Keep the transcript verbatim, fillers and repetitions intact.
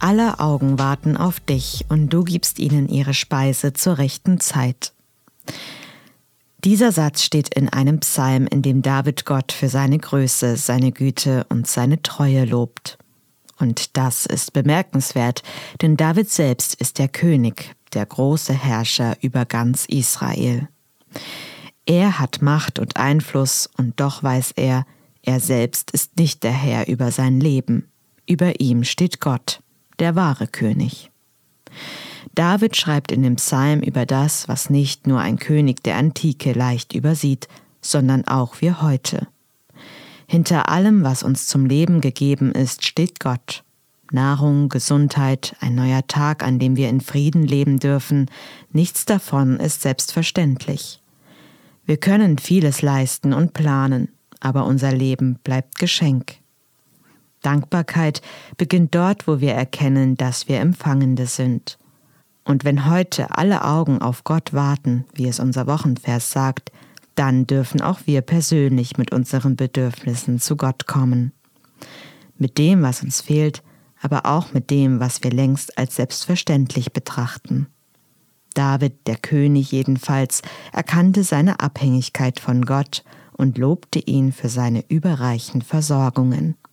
Alle Augen warten auf dich und du gibst ihnen ihre Speise zur rechten Zeit. Dieser Satz steht in einem Psalm, in dem David Gott für seine Größe, seine Güte und seine Treue lobt. Und das ist bemerkenswert, denn David selbst ist der König, der große Herrscher über ganz Israel. Er hat Macht und Einfluss und doch weiß er, er selbst ist nicht der Herr über sein Leben. Über ihm steht Gott, der wahre König. David schreibt in dem Psalm über das, was nicht nur ein König der Antike leicht übersieht, sondern auch wir heute. Hinter allem, was uns zum Leben gegeben ist, steht Gott. Nahrung, Gesundheit, ein neuer Tag, an dem wir in Frieden leben dürfen, nichts davon ist selbstverständlich. Wir können vieles leisten und planen, aber unser Leben bleibt Geschenk. Dankbarkeit beginnt dort, wo wir erkennen, dass wir Empfangende sind. Und wenn heute alle Augen auf Gott warten, wie es unser Wochenvers sagt, dann dürfen auch wir persönlich mit unseren Bedürfnissen zu Gott kommen. Mit dem, was uns fehlt, aber auch mit dem, was wir längst als selbstverständlich betrachten. David, der König jedenfalls, erkannte seine Abhängigkeit von Gott und lobte ihn für seine überreichen Versorgungen.